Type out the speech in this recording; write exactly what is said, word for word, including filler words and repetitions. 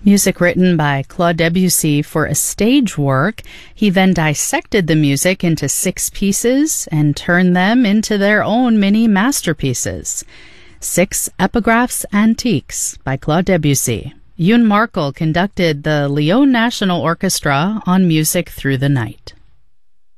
Music written by Claude Debussy for a stage work. He then dissected the music into six pieces and turned them into their own mini masterpieces. Six Epigraphs Antiques by Claude Debussy. Yoon Markel conducted the Lyon National Orchestra on Music Through the Night.